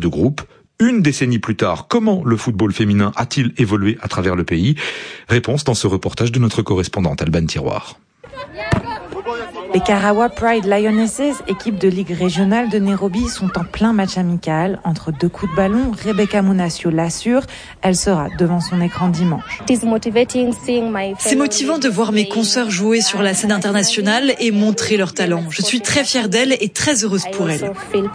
de groupe. Une décennie plus tard, comment le football féminin a-t-il évolué à travers le pays ? Réponse dans ce reportage de notre correspondante Alban Tiroir. Les Karawa Pride Lionesses, équipe de ligue régionale de Nairobi, sont en plein match amical. Entre deux coups de ballon, Rebecca Munasio l'assure, elle sera devant son écran dimanche. C'est motivant de voir mes consoeurs jouer sur la scène internationale et montrer leur talent. Je suis très fière d'elles et très heureuse pour elles.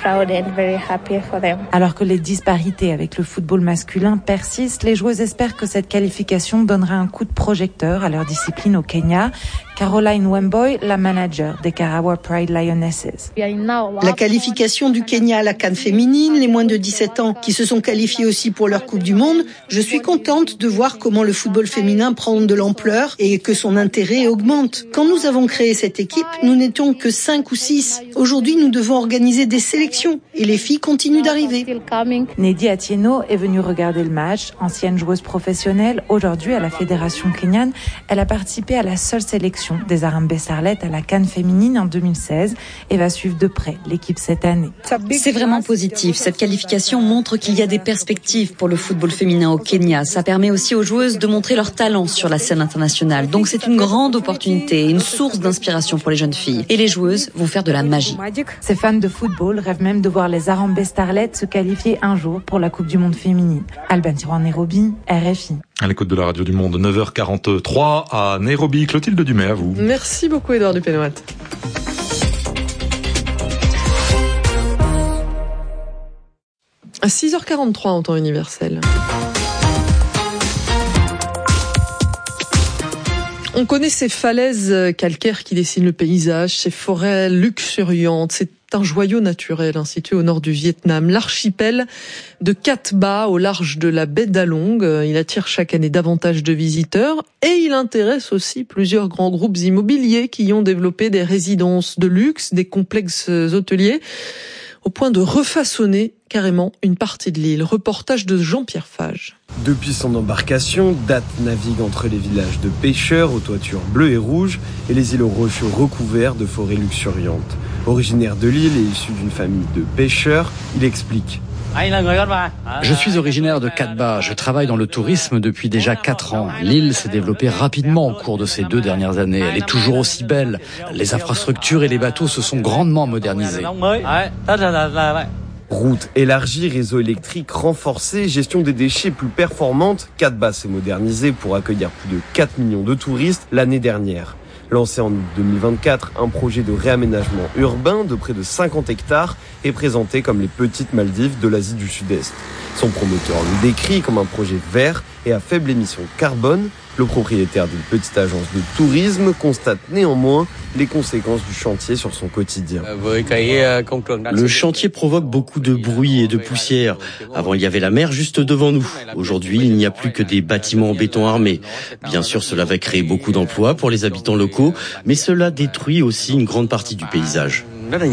Alors que les disparités avec le football masculin persistent, les joueuses espèrent que cette qualification donnera un coup de projecteur à leur discipline au Kenya. Caroline Wemboy, la manager des Karawa Pride Lionesses. La qualification du Kenya à la CAN féminine, les moins de 17 ans qui se sont qualifiés aussi pour leur Coupe du Monde. Je suis contente de voir comment le football féminin prend de l'ampleur et que son intérêt augmente. Quand nous avons créé cette équipe, nous n'étions que 5 ou 6. Aujourd'hui, nous devons organiser des sélections et les filles continuent d'arriver. Nedi Atieno est venue regarder le match. Ancienne joueuse professionnelle, aujourd'hui à la Fédération kenyane, elle a participé à la seule sélection des Harambee Starlets à la CAN féminine en 2016 et va suivre de près l'équipe cette année. C'est vraiment positif. Cette qualification montre qu'il y a des perspectives pour le football féminin au Kenya. Ça permet aussi aux joueuses de montrer leur talent sur la scène internationale. Donc c'est une grande opportunité, une source d'inspiration pour les jeunes filles. Et les joueuses vont faire de la magie. Ces fans de football rêvent même de voir les Harambee Starlets se qualifier un jour pour la Coupe du Monde féminine. Alban Tiroir, Nairobi, RFI. À l'écoute de la radio du Monde, 9h43 à Nairobi. Clotilde Dumais, à vous. Merci beaucoup, Édouard Dupénoat. À 6h43 en temps universel. On connaît ces falaises calcaires qui dessinent le paysage, ces forêts luxuriantes, c'est un joyau naturel situé au nord du Vietnam. L'archipel de Cat Ba au large de la baie d'Along, il attire chaque année davantage de visiteurs et il intéresse aussi plusieurs grands groupes immobiliers qui y ont développé des résidences de luxe, des complexes hôteliers, au point de refaçonner carrément une partie de l'île. Reportage de Jean-Pierre Fage. Depuis son embarcation, Dat navigue entre les villages de pêcheurs aux toitures bleues et rouges et les îlots rocheux recouverts de forêts luxuriantes. Originaire de l'île et issu d'une famille de pêcheurs, il explique. Je suis originaire de Cat Ba. Je travaille dans le tourisme depuis déjà 4 ans. L'île s'est développée rapidement au cours de ces 2 dernières années. Elle est toujours aussi belle. Les infrastructures et les bateaux se sont grandement modernisés. Routes élargies, réseau électrique renforcé, gestion des déchets plus performante, Cat Ba s'est modernisé pour accueillir plus de 4 millions de touristes l'année dernière. Lancé en août 2024, un projet de réaménagement urbain de près de 50 hectares est présenté comme les petites Maldives de l'Asie du Sud-Est. Son promoteur le décrit comme un projet vert et à faible émission carbone. Le propriétaire d'une petite agence de tourisme constate néanmoins les conséquences du chantier sur son quotidien. Le chantier provoque beaucoup de bruit et de poussière. Avant, il y avait la mer juste devant nous. Aujourd'hui, il n'y a plus que des bâtiments en béton armé. Bien sûr, cela va créer beaucoup d'emplois pour les habitants locaux, mais cela détruit aussi une grande partie du paysage.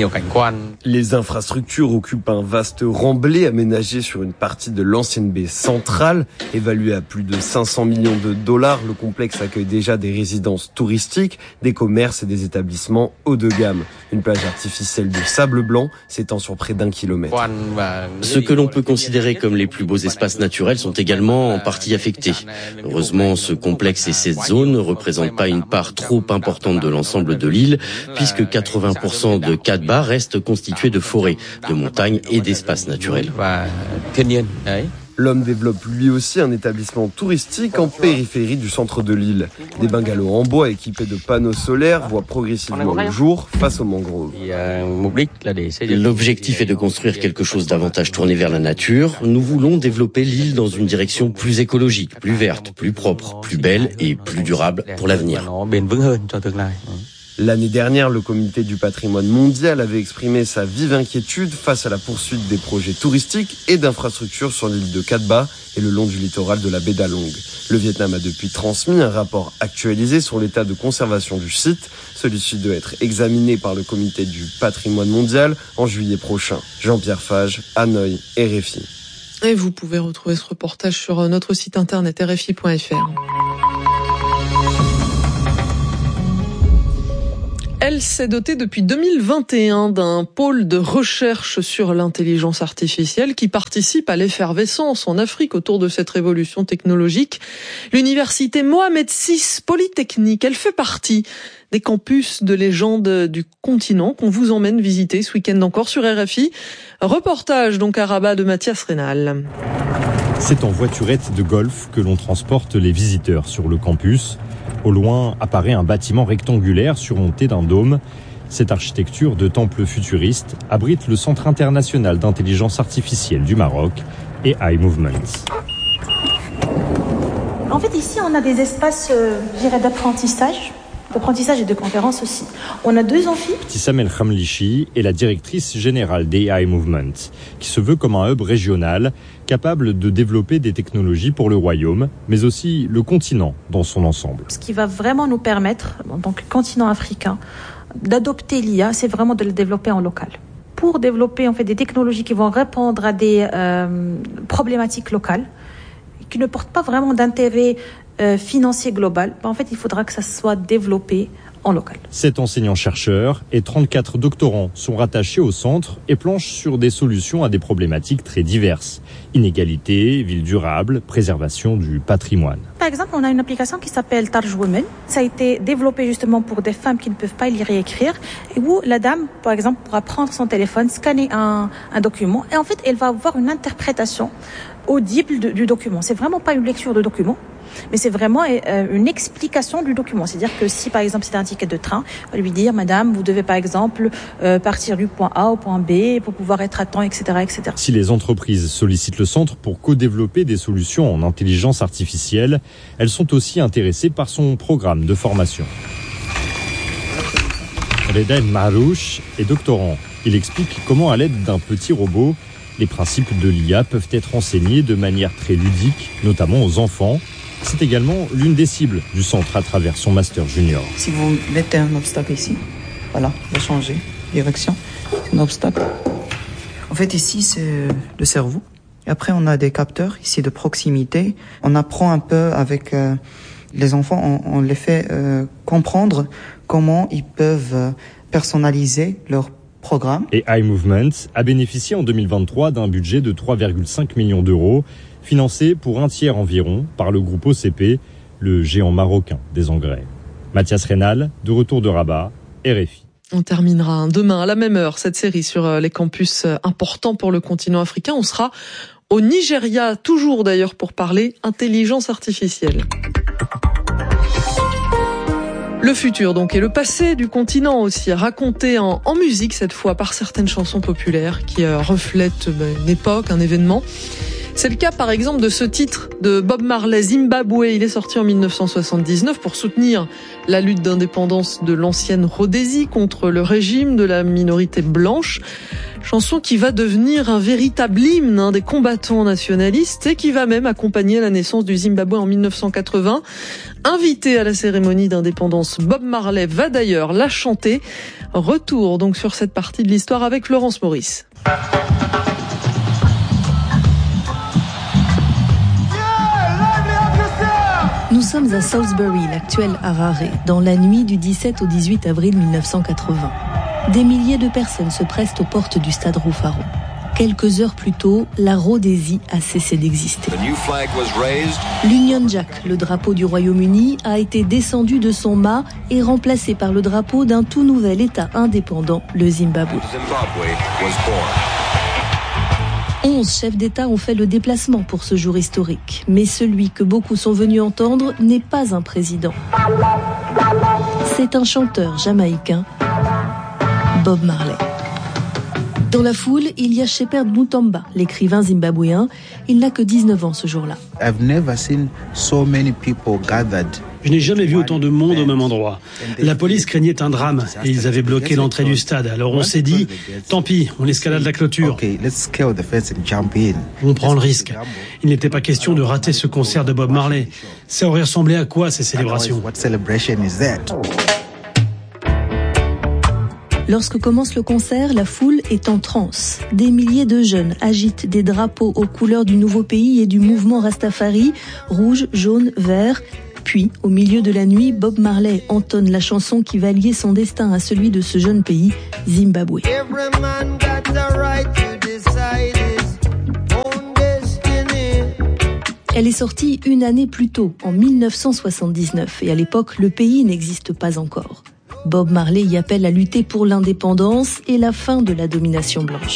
Les infrastructures occupent un vaste remblai aménagé sur une partie de l'ancienne baie centrale. Évalué à plus de 500 millions de dollars, le complexe accueille déjà des résidences touristiques, des commerces et des établissements haut de gamme. Une plage artificielle de sable blanc s'étend sur près d'1 kilomètre. Ce que l'on peut considérer comme les plus beaux espaces naturels sont également en partie affectés. Heureusement, ce complexe et cette zone ne représentent pas une part trop importante de l'ensemble de l'île, puisque 80% de Cat Ba reste constitué de forêts, de montagnes et d'espaces naturels. L'homme développe lui aussi un établissement touristique en périphérie du centre de l'île. Des bungalows en bois équipés de panneaux solaires voient progressivement le jour face aux mangroves. L'objectif est de construire quelque chose davantage tourné vers la nature. Nous voulons développer l'île dans une direction plus écologique, plus verte, plus propre, plus belle et plus durable pour l'avenir. L'année dernière, le Comité du patrimoine mondial avait exprimé sa vive inquiétude face à la poursuite des projets touristiques et d'infrastructures sur l'île de Cat Ba et le long du littoral de la baie d'Along. Le Vietnam a depuis transmis un rapport actualisé sur l'état de conservation du site. Celui-ci doit être examiné par le Comité du patrimoine mondial en juillet prochain. Jean-Pierre Fage, Hanoï, RFI. Et vous pouvez retrouver ce reportage sur notre site internet rfi.fr. Elle s'est dotée depuis 2021 d'un pôle de recherche sur l'intelligence artificielle qui participe à l'effervescence en Afrique autour de cette révolution technologique. L'université Mohamed VI Polytechnique, elle fait partie des campus de légende du continent qu'on vous emmène visiter ce week-end encore sur RFI. Reportage donc à Rabat de Mathias Rénal. C'est en voiturette de golf que l'on transporte les visiteurs sur le campus. Au loin apparaît un bâtiment rectangulaire surmonté d'un dôme. Cette architecture de temple futuriste abrite le Centre international d'intelligence artificielle du Maroc et iMovement. En fait, ici, on a des espaces, d'apprentissage et de conférences aussi. On a 2 amphis. Tissam El Khamlichi est la directrice générale d'AI Movement, qui se veut comme un hub régional capable de développer des technologies pour le royaume, mais aussi le continent dans son ensemble. Ce qui va vraiment nous permettre, en tant que continent africain, d'adopter l'IA, c'est vraiment de le développer en local. Pour développer en fait des technologies qui vont répondre à des problématiques locales, qui ne portent pas vraiment d'intérêt financier global, en fait, il faudra que ça soit développé en local. 7 enseignants-chercheurs et 34 doctorants sont rattachés au centre et planchent sur des solutions à des problématiques très diverses. Inégalité, ville durable, préservation du patrimoine. Par exemple, on a une application qui s'appelle Tarj Women. Ça a été développé justement pour des femmes qui ne peuvent pas lire et écrire, et où la dame, par exemple, pourra prendre son téléphone, scanner un document, et en fait, elle va avoir une interprétation audible du document. C'est vraiment pas une lecture de document, mais c'est vraiment une explication du document. C'est-à-dire que si, par exemple, c'est un ticket de train, on va lui dire, madame, vous devez, par exemple, partir du point A au point B pour pouvoir être à temps, etc., etc. Si les entreprises sollicitent le centre pour co-développer des solutions en intelligence artificielle, elles sont aussi intéressées par son programme de formation. Reda Marouche est doctorant. Il explique comment, à l'aide d'un petit robot, les principes de l'IA peuvent être enseignés de manière très ludique, notamment aux enfants. C'est également l'une des cibles du centre à travers son master junior. Si vous mettez un obstacle ici, voilà, va changer direction. C'est un obstacle. En fait, ici, c'est le cerveau. Et après, on a des capteurs ici de proximité. On apprend un peu avec les enfants, on les fait comprendre comment ils peuvent personnaliser leur programme. Et iMovement a bénéficié en 2023 d'un budget de 3,5 millions d'euros, financé pour un tiers environ par le groupe OCP, le géant marocain des engrais. Mathias Rénal, de retour de Rabat, RFI. On terminera demain à la même heure cette série sur les campus importants pour le continent africain. On sera au Nigeria, toujours d'ailleurs pour parler intelligence artificielle. Le futur donc et le passé du continent aussi, raconté en musique cette fois par certaines chansons populaires qui reflètent une époque, un événement. C'est le cas par exemple de ce titre de Bob Marley, Zimbabwe. Il est sorti en 1979 pour soutenir la lutte d'indépendance de l'ancienne Rhodésie contre le régime de la minorité blanche. Chanson qui va devenir un véritable hymne des combattants nationalistes et qui va même accompagner la naissance du Zimbabwe en 1980. Invité à la cérémonie d'indépendance, Bob Marley va d'ailleurs la chanter. Retour donc sur cette partie de l'histoire avec Florence Maurice. Nous sommes à Salisbury, l'actuel Harare, dans la nuit du 17 au 18 avril 1980. Des milliers de personnes se pressent aux portes du stade Rufaro. Quelques heures plus tôt, la Rhodésie a cessé d'exister. L'Union Jack, le drapeau du Royaume-Uni, a été descendu de son mât et remplacé par le drapeau d'un tout nouvel État indépendant, le Zimbabwe. 11 chefs d'État ont fait le déplacement pour ce jour historique. Mais celui que beaucoup sont venus entendre n'est pas un président. C'est un chanteur jamaïcain, Bob Marley. Dans la foule, il y a Shepherd Mutamba, l'écrivain zimbabwéen. Il n'a que 19 ans ce jour-là. Je n'ai jamais vu autant de monde au même endroit. La police craignait un drame et ils avaient bloqué l'entrée du stade. Alors on s'est dit, tant pis, on escalade la clôture. On prend le risque. Il n'était pas question de rater ce concert de Bob Marley. Ça aurait ressemblé à quoi ces célébrations ? Lorsque commence le concert, la foule est en transe. Des milliers de jeunes agitent des drapeaux aux couleurs du nouveau pays et du mouvement Rastafari, rouge, jaune, vert. Puis, au milieu de la nuit, Bob Marley entonne la chanson qui va lier son destin à celui de ce jeune pays, Zimbabwe. Elle est sortie une année plus tôt, en 1979, et à l'époque, le pays n'existe pas encore. Bob Marley y appelle à lutter pour l'indépendance et la fin de la domination blanche.